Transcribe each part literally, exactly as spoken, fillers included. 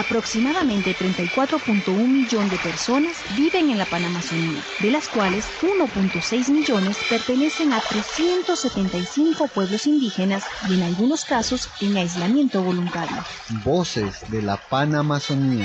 Aproximadamente treinta y cuatro punto uno millones de personas viven en la Panamazonía, de las cuales uno punto seis millones pertenecen a trescientos setenta y cinco pueblos indígenas y en algunos casos en aislamiento voluntario. Voces de la Panamazonía.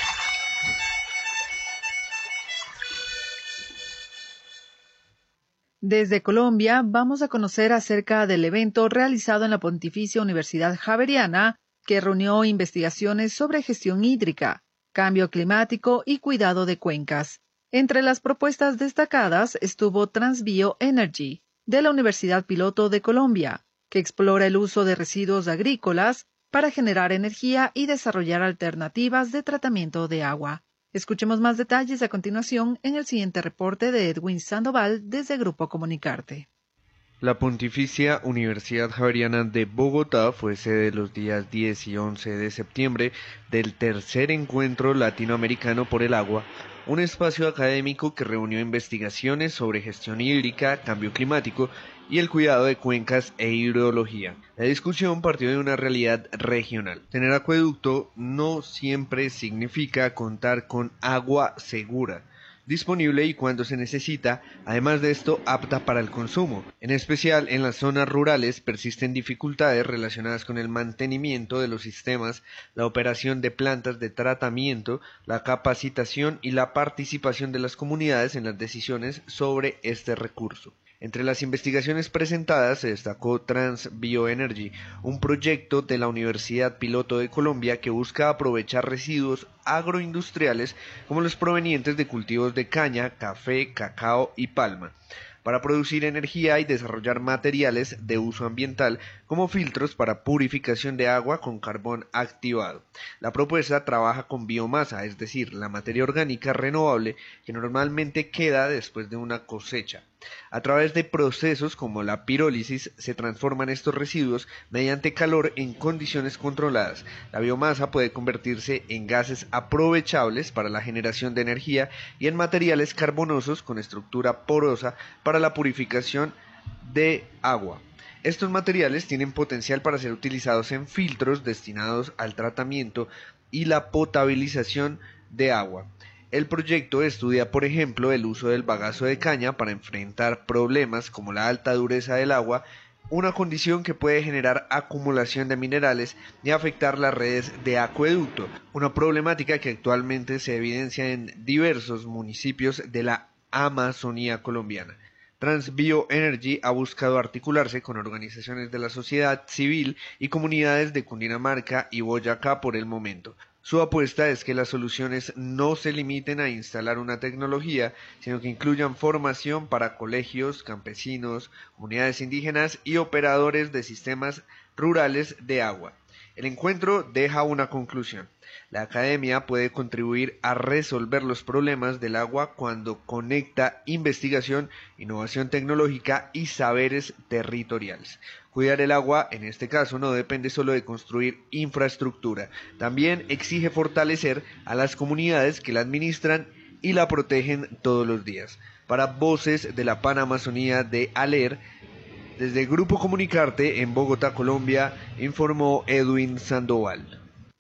Desde Colombia vamos a conocer acerca del evento realizado en la Pontificia Universidad Javeriana que reunió investigaciones sobre gestión hídrica, cambio climático y cuidado de cuencas. Entre las propuestas destacadas estuvo Transbio Energy, de la Universidad Piloto de Colombia, que explora el uso de residuos agrícolas para generar energía y desarrollar alternativas de tratamiento de agua. Escuchemos más detalles a continuación en el siguiente reporte de Edwin Sandoval desde Grupo Comunicarte. La Pontificia Universidad Javeriana de Bogotá fue sede los días diez y once de septiembre del tercer encuentro latinoamericano por el agua, un espacio académico que reunió investigaciones sobre gestión hídrica, cambio climático y el cuidado de cuencas e hidrología. La discusión partió de una realidad regional. Tener acueducto no siempre significa contar con agua segura, disponible y cuando se necesita, además de esto apta para el consumo. En especial en las zonas rurales persisten dificultades relacionadas con el mantenimiento de los sistemas, la operación de plantas de tratamiento, la capacitación y la participación de las comunidades en las decisiones sobre este recurso. Entre las investigaciones presentadas se destacó Transbio Energy, un proyecto de la Universidad Piloto de Colombia que busca aprovechar residuos agroindustriales como los provenientes de cultivos de caña, café, cacao y palma, para producir energía y desarrollar materiales de uso ambiental como filtros para purificación de agua con carbón activado. La propuesta trabaja con biomasa, es decir, la materia orgánica renovable que normalmente queda después de una cosecha. A través de procesos como la pirólisis se transforman estos residuos mediante calor en condiciones controladas. La biomasa puede convertirse en gases aprovechables para la generación de energía y en materiales carbonosos con estructura porosa para la purificación de agua. Estos materiales tienen potencial para ser utilizados en filtros destinados al tratamiento y la potabilización de agua. El proyecto estudia, por ejemplo, el uso del bagazo de caña para enfrentar problemas como la alta dureza del agua, una condición que puede generar acumulación de minerales y afectar las redes de acueducto, una problemática que actualmente se evidencia en diversos municipios de la Amazonía colombiana. Transbio Energy ha buscado articularse con organizaciones de la sociedad civil y comunidades de Cundinamarca y Boyacá por el momento. Su apuesta es que las soluciones no se limiten a instalar una tecnología, sino que incluyan formación para colegios, campesinos, comunidades indígenas y operadores de sistemas rurales de agua. El encuentro deja una conclusión. La academia puede contribuir a resolver los problemas del agua cuando conecta investigación, innovación tecnológica y saberes territoriales. Cuidar el agua, en este caso, no depende solo de construir infraestructura, también exige fortalecer a las comunidades que la administran y la protegen todos los días. Para Voces de la Panamazonía de ALER, desde Grupo Comunicarte en Bogotá, Colombia, informó Edwin Sandoval.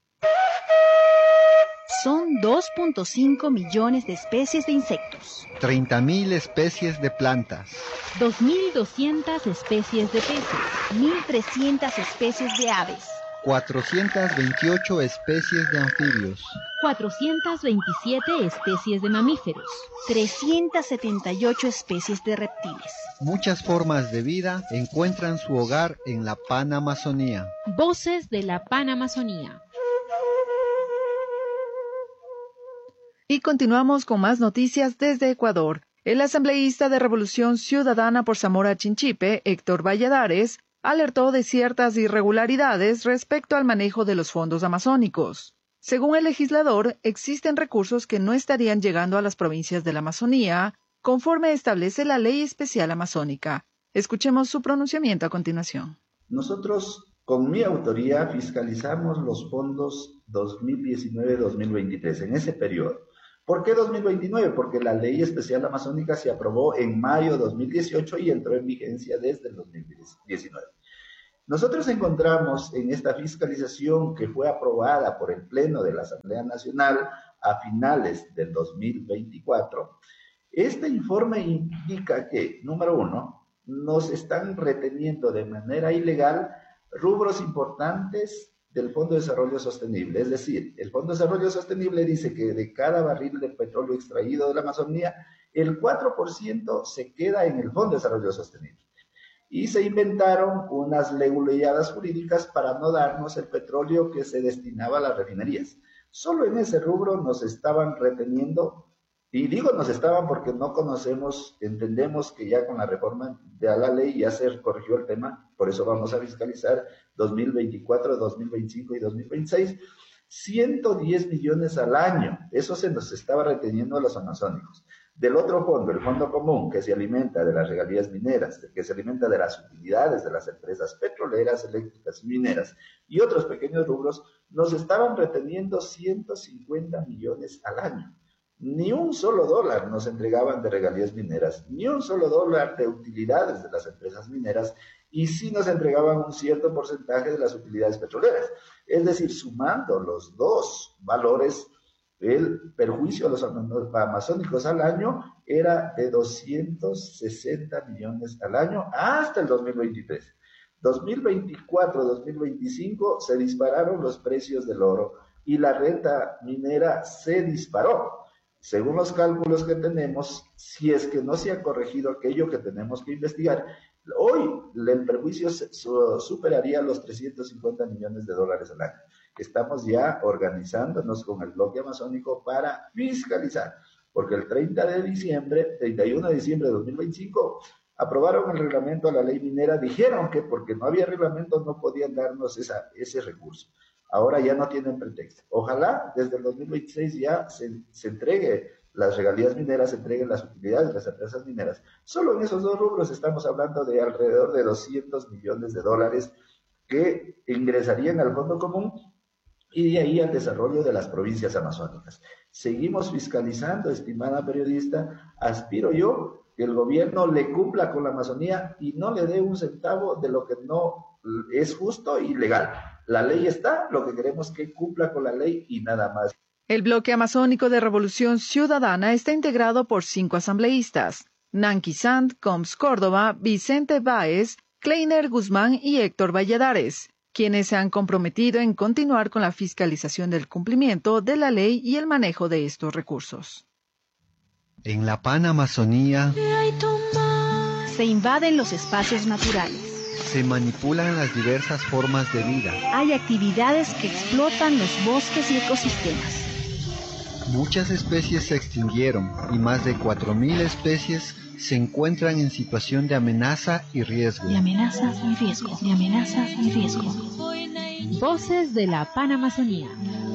Son dos punto cinco millones de especies de insectos, treinta mil especies de plantas, dos mil doscientas especies de peces, mil trescientas especies de aves, cuatrocientas veintiocho especies de anfibios, cuatrocientas veintisiete especies de mamíferos, trescientas setenta y ocho especies de reptiles. Muchas formas de vida encuentran su hogar en la Panamazonía. Voces de la Panamazonía. Y continuamos con más noticias desde Ecuador. El asambleísta de Revolución Ciudadana por Zamora Chinchipe, Héctor Valladares, alertó de ciertas irregularidades respecto al manejo de los fondos amazónicos. Según el legislador, existen recursos que no estarían llegando a las provincias de la Amazonía, conforme establece la Ley Especial Amazónica. Escuchemos su pronunciamiento a continuación. Nosotros, con mi autoría, fiscalizamos los fondos dos mil diecinueve a dos mil veintitrés, en ese periodo. ¿Por qué dos mil veintinueve? Porque la Ley Especial Amazónica se aprobó en mayo de dos mil dieciocho y entró en vigencia desde el dos mil diecinueve. Nosotros encontramos en esta fiscalización que fue aprobada por el Pleno de la Asamblea Nacional a finales del dos mil veinticuatro, este informe indica que, número uno, nos están reteniendo de manera ilegal rubros importantes del Fondo de Desarrollo Sostenible. Es decir, el Fondo de Desarrollo Sostenible dice que de cada barril de petróleo extraído de la Amazonía, el cuatro por ciento se queda en el Fondo de Desarrollo Sostenible. Y se inventaron unas leguleyadas jurídicas para no darnos el petróleo que se destinaba a las refinerías. Solo en ese rubro nos estaban reteniendo, y digo nos estaban porque no conocemos, entendemos que ya con la reforma de la ley ya se corrigió el tema, por eso vamos a fiscalizar dos mil veinticuatro, dos mil veinticinco y dos mil veintiséis, ciento diez millones al año, eso se nos estaba reteniendo a los amazónicos. Del otro fondo, el fondo común, que se alimenta de las regalías mineras, que se alimenta de las utilidades de las empresas petroleras, eléctricas y mineras, y otros pequeños rubros, nos estaban reteniendo ciento cincuenta millones al año. Ni un solo dólar nos entregaban de regalías mineras, ni un solo dólar de utilidades de las empresas mineras, y sí nos entregaban un cierto porcentaje de las utilidades petroleras. Es decir, sumando los dos valores, el perjuicio a los amazónicos al año era de doscientos sesenta millones al año hasta el dos mil veintitrés. dos mil veinticuatro, dos mil veinticinco se dispararon los precios del oro y la renta minera se disparó. Según los cálculos que tenemos, si es que no se ha corregido aquello que tenemos que investigar, hoy el perjuicio superaría los trescientos cincuenta millones de dólares al año. Estamos ya organizándonos con el bloque amazónico para fiscalizar, porque el treinta de diciembre, treinta y uno de diciembre de dos mil veinticinco, aprobaron el reglamento a la ley minera, dijeron que porque no había reglamento no podían darnos esa, ese recurso. Ahora ya no tienen pretexto. Ojalá desde el dos mil veintiséis ya se, se entregue las regalías mineras, se entreguen las utilidades de las empresas mineras. Solo en esos dos rubros estamos hablando de alrededor de doscientos millones de dólares que ingresarían al Fondo Común y de ahí al desarrollo de las provincias amazónicas. Seguimos fiscalizando, estimada periodista, aspiro yo que el gobierno le cumpla con la Amazonía y no le dé un centavo de lo que no es justo y legal. La ley está, lo que queremos es que cumpla con la ley y nada más. El bloque amazónico de Revolución Ciudadana está integrado por cinco asambleístas: Nancy Sant, Combs Córdoba, Vicente Báez, Kleiner Guzmán y Héctor Valladares, quienes se han comprometido en continuar con la fiscalización del cumplimiento de la ley y el manejo de estos recursos. En la Panamazonía se invaden los espacios naturales. Se manipulan las diversas formas de vida. Hay actividades que explotan los bosques y ecosistemas. Muchas especies se extinguieron y más de cuatro mil especies se encuentran en situación de amenaza y riesgo. De amenaza y riesgo. De amenaza y riesgo. Voces de la Panamazonía.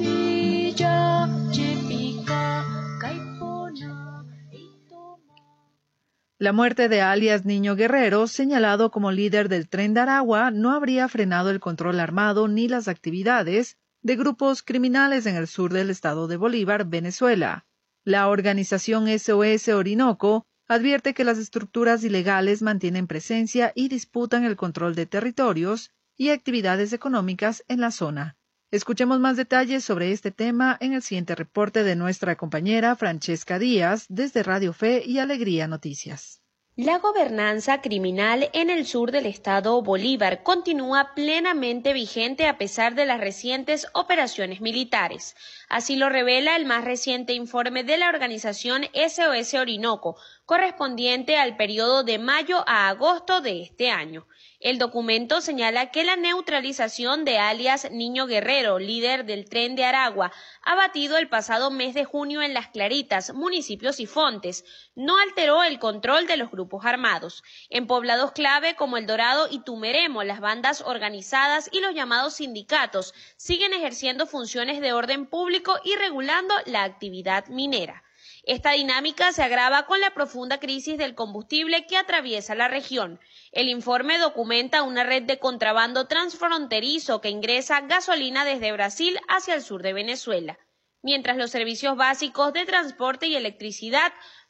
La muerte de alias Niño Guerrero, señalado como líder del Tren de Aragua, no habría frenado el control armado ni las actividades de grupos criminales en el sur del estado de Bolívar, Venezuela. La organización S O S Orinoco advierte que las estructuras ilegales mantienen presencia y disputan el control de territorios y actividades económicas en la zona. Escuchemos más detalles sobre este tema en el siguiente reporte de nuestra compañera Francesca Díaz desde Radio Fe y Alegría Noticias. La gobernanza criminal en el sur del estado Bolívar continúa plenamente vigente a pesar de las recientes operaciones militares. Así lo revela el más reciente informe de la organización S O S Orinoco, correspondiente al periodo de mayo a agosto de este año. El documento señala que la neutralización de alias Niño Guerrero, líder del Tren de Aragua, abatido el pasado mes de junio en Las Claritas, municipio Sifontes, no alteró el control de los grupos armados. En poblados clave como El Dorado y Tumeremo, las bandas organizadas y los llamados sindicatos siguen ejerciendo funciones de orden público y regulando la actividad minera. Esta dinámica se agrava con la profunda crisis del combustible que atraviesa la región. El informe documenta una red de contrabando transfronterizo que ingresa gasolina desde Brasil hacia el sur de Venezuela, mientras los servicios básicos de transporte y electricidad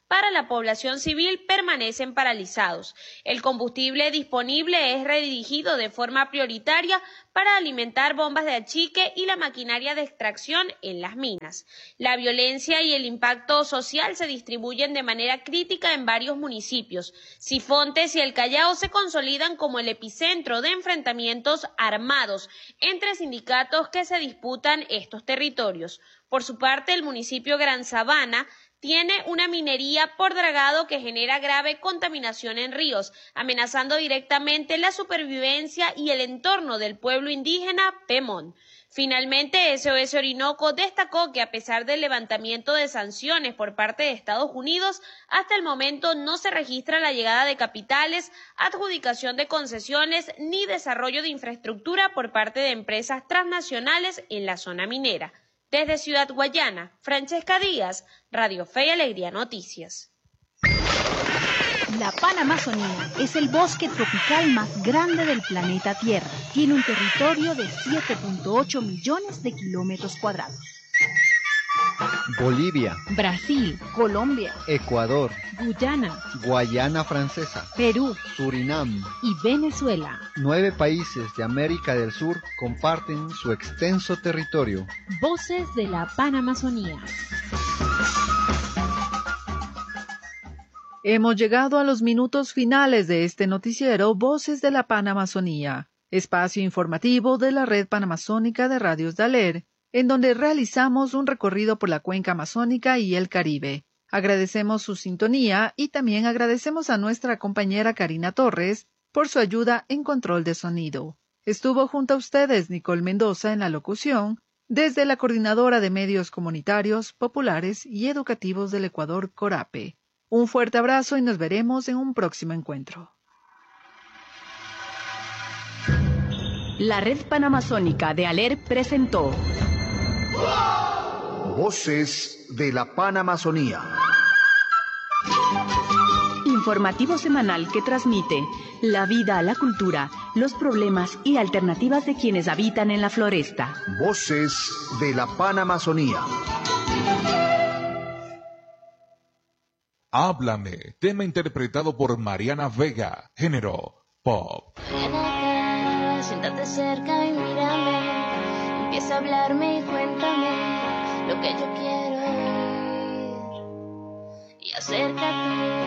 para la población civil permanecen paralizados. El combustible disponible es redirigido de forma prioritaria para alimentar bombas de achique y la maquinaria de extracción en las minas. La violencia y el impacto social se distribuyen de manera crítica en varios municipios. Sifontes y el Callao se consolidan como el epicentro de enfrentamientos armados entre sindicatos que se disputan estos territorios. Por su parte, el municipio Gran Sabana tiene una minería por dragado que genera grave contaminación en ríos, amenazando directamente la supervivencia y el entorno del pueblo indígena Pemón. Finalmente, S O S Orinoco destacó que a pesar del levantamiento de sanciones por parte de Estados Unidos, hasta el momento no se registra la llegada de capitales, adjudicación de concesiones ni desarrollo de infraestructura por parte de empresas transnacionales en la zona minera. Desde Ciudad Guayana, Francesca Díaz, Radio Fe y Alegría Noticias. La Panamazonía es el bosque tropical más grande del planeta Tierra. Tiene un territorio de siete punto ocho millones de kilómetros cuadrados. Bolivia, Brasil, Colombia, Ecuador, Guyana, Guayana Francesa, Perú Surinam y Venezuela. Nueve países de América del Sur comparten su extenso territorio. Voces de la Panamazonía. Hemos llegado a los minutos finales de este noticiero Voces de la Panamazonía, espacio informativo de la Red Panamazónica de Radios Daler, en donde realizamos un recorrido por la cuenca amazónica y el Caribe. Agradecemos su sintonía y también agradecemos a nuestra compañera Karina Torres por su ayuda en control de sonido. Estuvo junto a ustedes Nicole Mendoza en la locución, desde la Coordinadora de Medios Comunitarios, Populares y Educativos del Ecuador, CORAPE. Un fuerte abrazo y nos veremos en un próximo encuentro. La Red Panamazónica de ALER presentó Voces de la Panamazonía. Informativo semanal que transmite la vida, la cultura, los problemas y alternativas de quienes habitan en la floresta. Voces de la Panamazonía. Háblame, tema interpretado por Mariana Vega, género pop. Ven acá, siéntate cerca y mírame, empieza a hablarme y cuéntame lo que yo quiero oír. Y acércate